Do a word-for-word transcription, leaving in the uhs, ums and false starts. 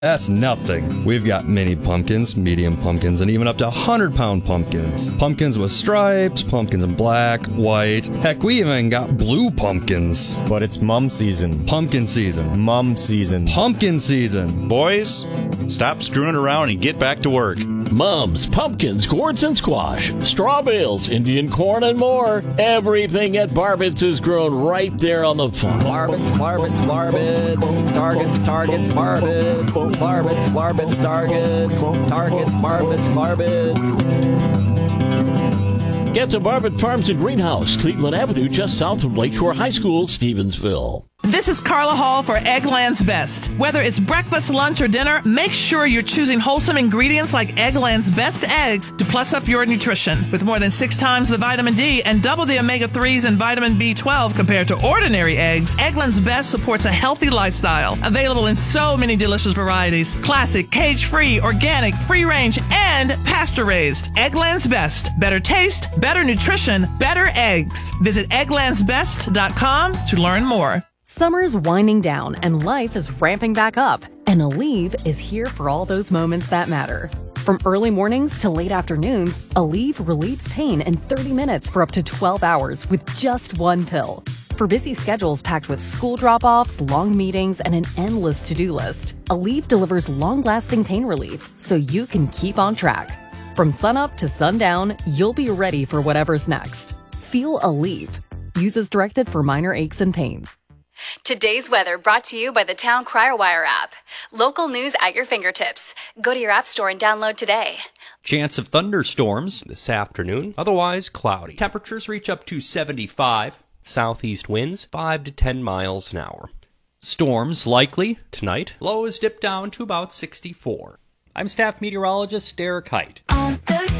That's nothing. We've got mini pumpkins, medium pumpkins, and even up to one hundred pound pumpkins. Pumpkins with stripes, pumpkins in black, white. Heck, we even got blue pumpkins. But it's mum season. Pumpkin season. Mum season. Pumpkin season. Boys, stop screwing around and get back to work. Mums, pumpkins, gourds, and squash, straw bales, Indian corn, and more. Everything at Barbits is grown right there on the farm. Barbits, Barbits, Barbits, Targets, Targets, Barbits, Barbits, Barbits, Targets, Targets, Barbits, Barbits. Get to Barbit Farms and Greenhouse, Cleveland Avenue, just south of Lakeshore High School, Stevensville. This is Carla Hall for Eggland's Best. Whether it's breakfast, lunch, or dinner, make sure you're choosing wholesome ingredients like Eggland's Best eggs to plus up your nutrition. With more than six times the vitamin D and double the omega threes and vitamin B twelve compared to ordinary eggs, Eggland's Best supports a healthy lifestyle. Available in so many delicious varieties. Classic, cage-free, organic, free-range, and pasture-raised. Eggland's Best. Better taste, better nutrition, better eggs. Visit egglands best dot com to learn more. Summer's winding down and life is ramping back up, and Aleve is here for all those moments that matter. From early mornings to late afternoons, Aleve relieves pain in thirty minutes for up to twelve hours with just one pill. For busy schedules packed with school drop-offs, long meetings, and an endless to-do list, Aleve delivers long-lasting pain relief so you can keep on track. From sunup to sundown, you'll be ready for whatever's next. Feel Aleve. Use as directed for minor aches and pains. Today's weather brought to you by the Town Crier Wire app. Local news at your fingertips. Go to your app store and download today. Chance of thunderstorms this afternoon. Otherwise cloudy. Temperatures reach up to seventy-five. Southeast winds five to ten miles an hour. Storms likely tonight. Lows dip down to about sixty-four. I'm staff meteorologist Derek Height.